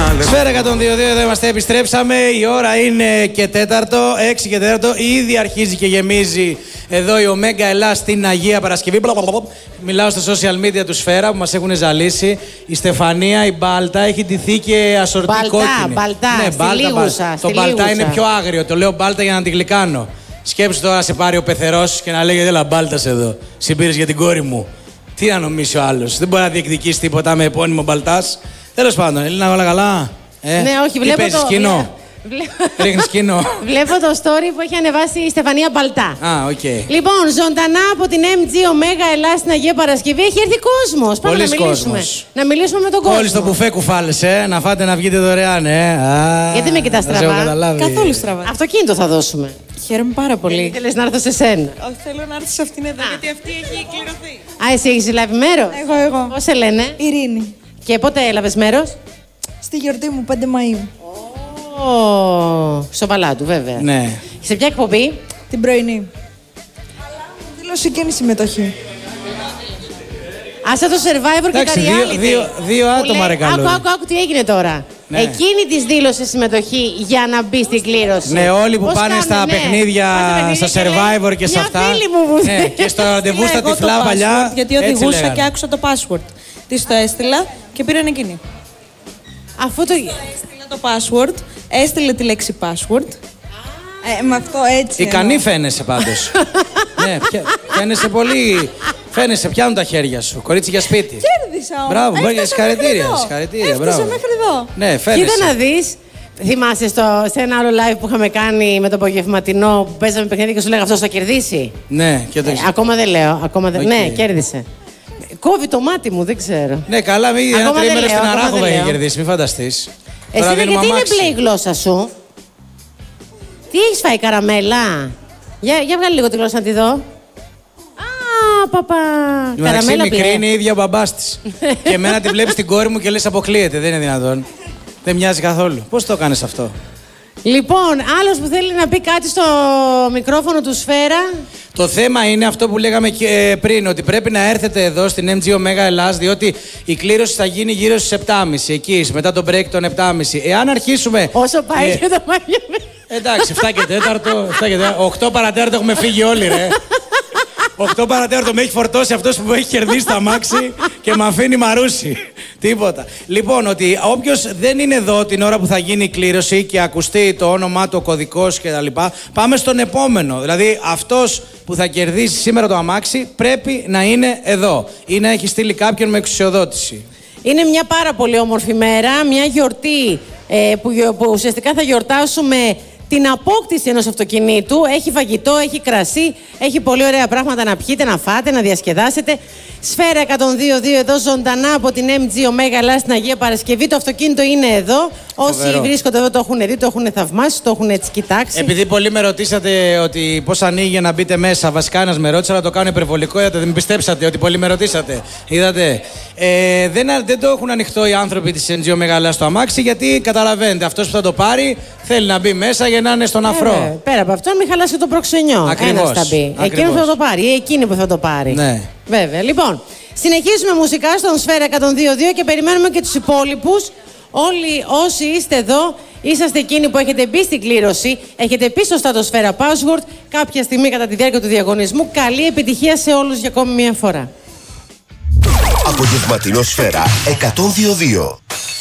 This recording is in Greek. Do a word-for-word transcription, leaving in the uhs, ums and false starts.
Σφαίρα εκατόν δύο κόμμα δύο, εδώ είμαστε, επιστρέψαμε. Η ώρα είναι και τέταρτο, έξι και τέταρτο. Ήδη αρχίζει και γεμίζει εδώ η Ωμέγα Ελλάς στην Αγία Παρασκευή. Μιλάω στα social media του Σφαίρα που μας έχουν ζαλίσει. Η Στεφανία, η Μπάλτα έχει ντυθεί και ασορτή κόκκινη. Μπαλτά, ναι, στη μπάλτα, λίγουσα, μπάλτα. στη Το Μπαλτά λίγουσα. είναι πιο άγριο. Το λέω Μπάλτα για να την γλυκάνω. Σκέψου τώρα σε πάρει ο πεθερός και να λέγεται έλα Μπάλτας εδώ. Συμπήρες για την κόρη μου. Τι να νομίσει ο άλλος. Δεν μπορεί να διεκδικήσει τίποτα με επώνυμο Μπαλτάς. Τέλος πάντων, Ελίνα, όλα καλά. Ε, Ναι, όχι, βλέπω παίζεις, το... κοινό. Βλέ... Ρίχνεις κοινό. Βλέπω το story που έχει ανεβάσει η Στεφανία Μπαλτά. Α, οκ. Okay. Λοιπόν, ζωντανά από την εμ τζι Ωμέγα Ελλάς στην Αγία Παρασκευή έχει έρθει κόσμος. Πάμε Πολύς να μιλήσουμε. κόσμος. Να μιλήσουμε με τον κόσμο. Όλοι στο μπουφέ κουφάλες, ε, να φάτε να βγείτε δωρεάν, ε. Α, Γιατί με κοιτάς δεν σε έχω στραβά? καταλάβει. Καθόλου στραβά. Αυτοκίνητο θα δώσουμε. Χαίρομαι πάρα πολύ. Θέλεις να έρθω σε σένα. Όχι, θέλω να έρθω σε αυτήν εδώ, γιατί αυτή έχει κληρωθεί. Α, εσύ έχεις λάβει μέρος. Εγώ, εγώ. Πώς σε λένε? Ειρήνη. Και πότε έλαβες μέρος? Στη γιορτή μου, πέντε Μαΐου. Ω, στο Παλάτου, βέβαια. Ναι. Σε ποια εκπομπή? Την πρωινή. Δήλωσε εκείνη η συμμετοχή. Α, σαν το Survivor και Εντάξει, τα δύο- reality. δύο- δύο Που άτομα, λέει, ρε καλό. Άκου, άκου, άκου τι έγινε τώρα. Ναι. Εκείνη της δήλωσε συμμετοχή για να μπει στην κλήρωση. Ναι, όλοι που Πώς πάνε κάνουν, στα ναι. παιχνίδια, Πάνε στα στα παιχνίδια και Survivor λέει, και σε μια αυτά. φίλη μου που Ναι, και στο ραντεβού στα Εγώ το τυφλά password, παλιά. Γιατί έτσι οδηγούσα λέγανε. και άκουσα το password. Τη το έστειλα και πήραν εκείνη. Αφού το... Έστειλα το password, έστειλε τη λέξη password. Ε, με αυτό έτσι. Ικανή εννοώ. φαίνεσαι πάντως. Ναι, πια- φαίνεσαι πολύ. Φαίνεσαι, πιάνουν τα χέρια σου. Κορίτσι για σπίτι. Κέρδισα όμως. Μπράβο, μπράβο, Έφτασα συγχαρητήρια, μέχρι εδώ. συγχαρητήρια, Έφτασα μπράβο. μέχρι εδώ. Ναι, φαίνεσαι. Κοίτα να δεις. Θυμάσαι στο, σε ένα άλλο live που είχαμε κάνει με το απογευματινό που παίζαμε παιχνίδι και σου λέγα αυτός θα κερδίσει. Ναι, και το... Ε, ακόμα δεν λέω. Ακόμα δεν... Οκ. Ναι, κέρδισε. Κόβει το μάτι μου, δεν ξέρω. Ναι, καλά, μην ένα Ακόμα δεν τρίμερο λέω, στην ακόμα Αράχοβα δεν έχει λέω. κερδίσει, μην φανταστείς. Εσύ Τώρα ρε, δίνουμε γιατί είναι αμάξι. μπλε η γλώσσα σου. Τι έχεις φάει, καραμέλα? Για, για βγάλει λίγο τη γλώσσα να τη δω. Α, παπα. Η Καραμέλα μικρή μπλε. είναι η ίδια ο μπαμπάς της. Και εμένα τη βλέπεις την κόρη μου και λες αποκλείεται, δεν είναι δυνατόν. Δεν μοιάζει καθόλου. Πώς το κάνεις αυτό? Λοιπόν, άλλος που θέλει να πει κάτι στο μικρόφωνο του Σφαίρα. Το θέμα είναι αυτό που λέγαμε και ε, πριν, ότι πρέπει να έρθετε εδώ στην εμ τζι Ωμέγα Ελλάς, διότι η κλήρωση θα γίνει γύρω στις επτά και μισή, εκεί, μετά το break των επτά και μισή. Εάν αρχίσουμε... Όσο πάει ε, και το μάγια. εντάξει, εφτά και τέταρτο, εφτά και τέταρτο, οκτώ παρατέταρτο έχουμε φύγει όλοι, ρε. οκτώ παρατέταρτο με έχει φορτώσει αυτός που έχει κερδίσει το αμάξι και με αφήνει μαρούσι. Τίποτα. Λοιπόν, ότι όποιος δεν είναι εδώ την ώρα που θα γίνει η κλήρωση και ακουστεί το όνομά του, ο κωδικός κτλ., πάμε στον επόμενο. Δηλαδή, αυτός που θα κερδίσει σήμερα το αμάξι πρέπει να είναι εδώ ή να έχει στείλει κάποιον με εξουσιοδότηση. Είναι μια πάρα πολύ όμορφη μέρα, μια γιορτή ε, που, γιο- που ουσιαστικά θα γιορτάσουμε την απόκτηση ενός αυτοκινήτου. Έχει φαγητό, έχει κρασί, έχει πολύ ωραία πράγματα να πιείτε, να φάτε, να διασκεδάσετε. Σφαίρα εκατόν δύο κόμμα δύο εδώ ζωντανά από την εμ τζι Ωμέγα Ελλάς στην Αγία Παρασκευή. Το αυτοκίνητο είναι εδώ. Όσοι Φοβερό. βρίσκονται εδώ το έχουν δει, το έχουν θαυμάσει, το έχουν έτσι κοιτάξει. Επειδή πολλοί με ρωτήσατε ότι πώς ανοίγει για να μπείτε μέσα, βασικά ένας με ρώτησε, αλλά το κάνω υπερβολικό, είδατε, δεν με πιστέψατε ότι πολλοί με ρωτήσατε. Είδατε. Ε, δεν, δεν το έχουν ανοιχτό οι άνθρωποι της εμ τζι Ωμέγα Ελλάς στο αμάξι, γιατί καταλαβαίνετε, αυτός που θα το πάρει θέλει να μπει μέσα για να είναι στον αφρό. Ε, πέρα από αυτό, μην χαλάσει το προξενιό. Ακριβώς, Ένας θα μπει. ακριβώς. Εκείνο που θα το πάρει ή εκείνη που θα το πάρει. Ναι. Βέβαια. Λοιπόν, συνεχίζουμε μουσικά στον Σφαίρα εκατόν δύο κόμμα δύο και περιμένουμε και τους υπόλοιπους. Όλοι όσοι είστε εδώ, είσαστε εκείνοι που έχετε μπει στην κλήρωση, έχετε πει σωστά το Σφαίρα Password κάποια στιγμή κατά τη διάρκεια του διαγωνισμού. Καλή επιτυχία σε όλους για ακόμη μια φορά. Απογευματινό Σφαίρα εκατόν δύο κόμμα δύο.